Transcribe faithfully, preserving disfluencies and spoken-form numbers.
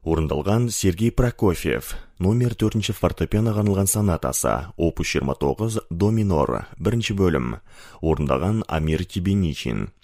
Орындалған Сергей Прокофьев, номер төртінші фортепианоға арналған сонатасы, опус жиырма тоғыз, до минор, бірінші бөлім. Орындаған Амир Тебеничин.